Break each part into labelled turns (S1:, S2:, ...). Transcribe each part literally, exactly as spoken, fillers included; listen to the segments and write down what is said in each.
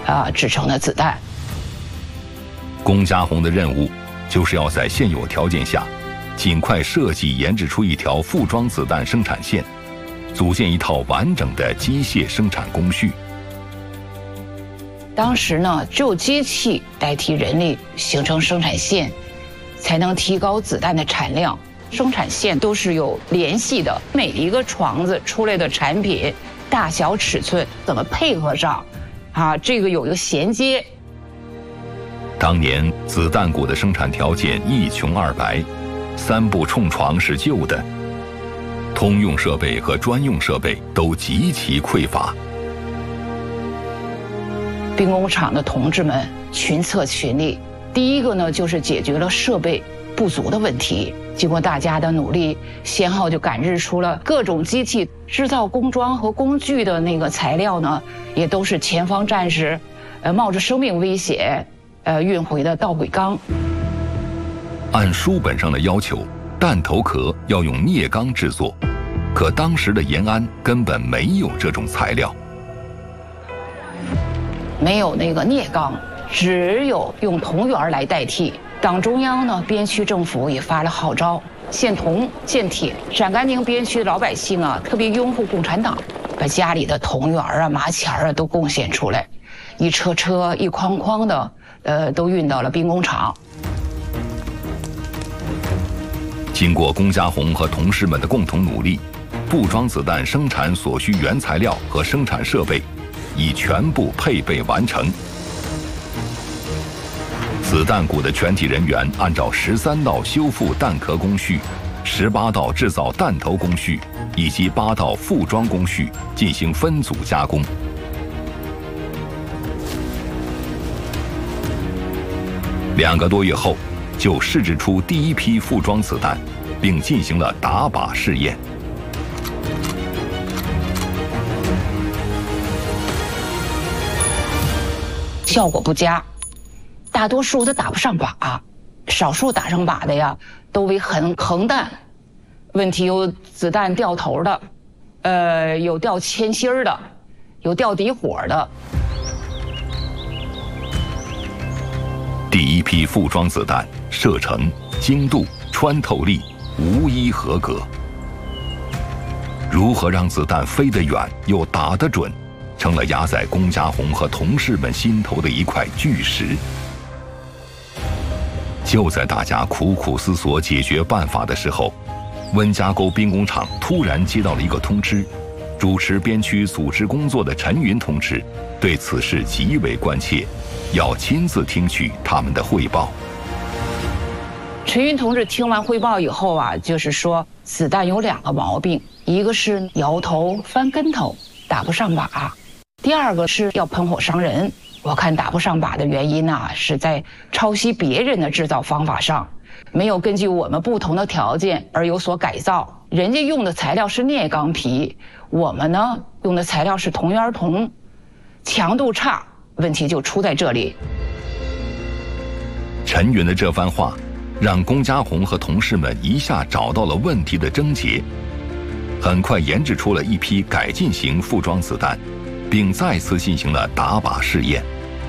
S1: 啊制成的子弹。
S2: 龚家红的任务就是要在现有条件下，尽快设计研制出一条复装子弹生产线，组建一套完整的机械生产工序。
S1: 当时呢，只有机器代替人力形成生产线，才能提高子弹的产量。生产线都是有联系的，每一个床子出来的产品大小尺寸怎么配合上，啊，这个有一个衔接。
S2: 当年子弹鼓的生产条件一穷二白，三部冲床是旧的，通用设备和专用设备都极其匮乏。
S1: 兵工厂的同志们群策群力，第一个呢就是解决了设备不足的问题。经过大家的努力，先后就赶制出了各种机器，制造工装和工具的那个材料呢，也都是前方战士，呃，冒着生命危险，呃，运回的导轨钢。
S2: 按书本上的要求，弹头壳要用镍钢制作，可当时的延安根本没有这种材料，
S1: 没有那个镍钢，只有用铜元来代替。党中央呢，边区政府也发了号召，限铜限铁。陕甘宁边区的老百姓啊，特别拥护共产党，把家里的铜元啊、麻钱啊都贡献出来，一车车、一筐筐的，呃，都运到了兵工厂。
S2: 经过龚家红和同事们的共同努力，布装子弹生产所需原材料和生产设备已全部配备完成。子弹鼓的全体人员按照十三道修复弹壳工序、十八道制造弹头工序以及八道复装工序进行分组加工。两个多月后，就试制出第一批复装子弹，并进行了打靶试验。
S1: 效果不佳。大多数都打不上靶，少数打上靶的呀，都为横横弹。问题有子弹掉头的，呃，有掉铅芯儿的，有掉底火的。
S2: 第一批复装子弹射程、精度、穿透力无一合格。如何让子弹飞得远又打得准，成了压在龚家红和同事们心头的一块巨石。就在大家苦苦思索解决办法的时候，温家沟兵工厂突然接到了一个通知，主持边区组织工作的陈云同志对此事极为关切，要亲自听取他们的汇报。
S1: 陈云同志听完汇报以后啊，就是说子弹有两个毛病，一个是摇头翻跟头，打不上靶；第二个是要喷火伤人。我看打不上靶的原因啊，是在抄袭别人的制造方法上，没有根据我们不同的条件而有所改造。人家用的材料是镍钢皮，我们呢用的材料是铜元铜，强度差，问题就出在这里。
S2: 陈云的这番话，让龚家红和同事们一下找到了问题的症结，很快研制出了一批改进型复装子弹，并再次进行了打靶试验。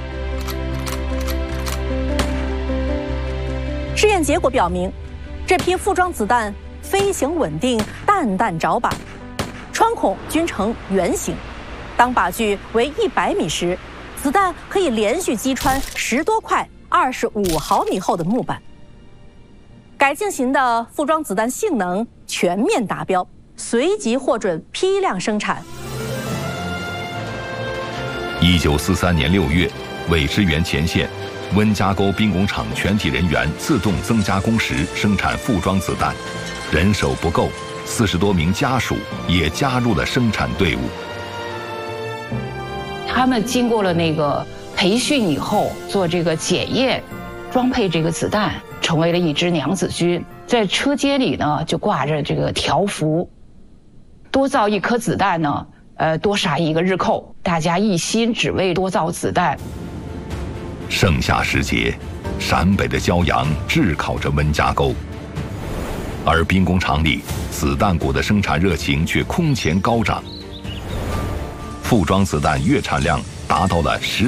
S3: 试验结果表明，这批复装子弹飞行稳定，弹弹着靶，穿孔均呈圆形。当靶距为一百米时，子弹可以连续击穿十多块二十五毫米厚的木板。改进型的复装子弹性能全面达标，随即获准批量生产。
S2: 一九四三年六月，为支援前线，温家沟兵工厂全体人员自动增加工时，生产复装子弹。人手不够，四十多名家属也加入了生产队伍。
S1: 他们经过了那个培训以后，做这个检验，装配这个子弹，成为了一支娘子军。在车间里呢，就挂着这个条幅，多造一颗子弹呢，呃，多杀一个日寇。大家一心只为多造子弹。
S2: 盛夏时节，陕北的骄阳炙烤着温家沟，而兵工厂里子弹鼓的生产热情却空前高涨。复装子弹月产量达到了十